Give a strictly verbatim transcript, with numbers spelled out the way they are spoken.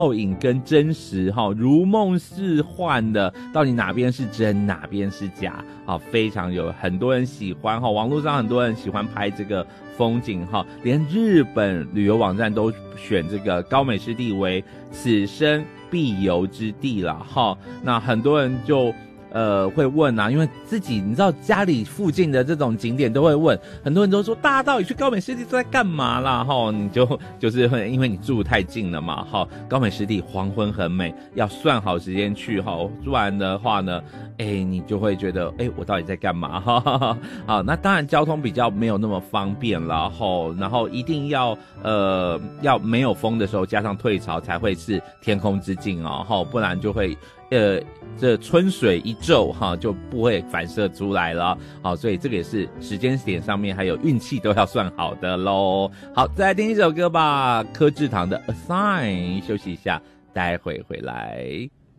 倒影跟真实哈，如梦似幻的，到底哪边是真，哪边是假？好，非常有很多人喜欢哈，网络上很多人喜欢拍这个风景哈，连日本旅游网站都选这个高美湿地为此生必游之地了哈。那很多人就呃会问啊，因为自己你知道家里附近的这种景点都会问，很多人都说大家到底去高美湿地都在干嘛啦齁，你就就是会因为你住太近了嘛齁，高美湿地黄昏很美，要算好时间去齁，不然的话呢哎你就会觉得哎我到底在干嘛齁。好，那当然交通比较没有那么方便啦齁，然后一定要呃要没有风的时候加上退潮才会是天空之镜哦齁，不然就会呃这春水一骤哈就不会反射出来了，好，所以这个也是时间点上面还有运气都要算好的咯。好，再来听一首歌吧，柯智堂的 A Sign， 休息一下，待会回来。